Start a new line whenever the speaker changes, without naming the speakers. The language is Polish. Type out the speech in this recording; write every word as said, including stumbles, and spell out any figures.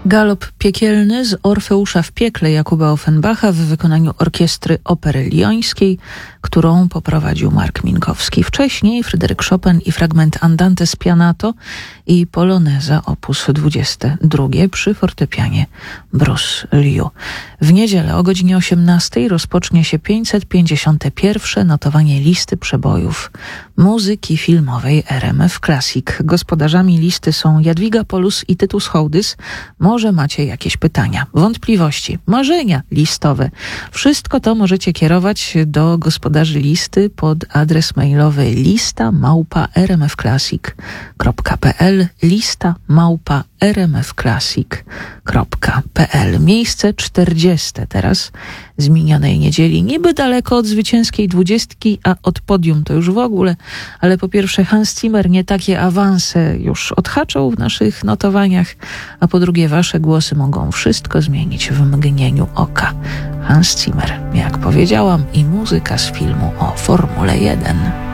Galop piekielny z Orfeusza w piekle Jakuba Offenbacha w wykonaniu Orkiestry Opery Lyońskiej, którą poprowadził Mark Minkowski. Wcześniej Fryderyk Chopin i fragment Andante Spianato i Poloneza opus dwadzieścia dwa przy fortepianie Bruce Liu. W niedzielę o godzinie osiemnastej rozpocznie się pięćset pięćdziesiąte pierwsze notowanie listy przebojów muzyki filmowej R M F Classic. Gospodarzami listy są Jadwiga Polus i Tytus Hołdys. Może macie jakieś pytania, wątpliwości, marzenia listowe. Wszystko to możecie kierować do gospodarzy listy pod adres mailowy lista małpa r m f classic kropka p l lista małpa r m f classic kropka p l. Miejsce czterdzieste teraz z minionej niedzieli. Niby daleko od zwycięskiej dwudziestki, a od podium to już w ogóle, ale po pierwsze Hans Zimmer nie takie awanse już odhaczał w naszych notowaniach, a po drugie wasze głosy mogą wszystko zmienić w mgnieniu oka. Hans Zimmer, jak powiedziałam, i muzyka z filmu o Formule jeden.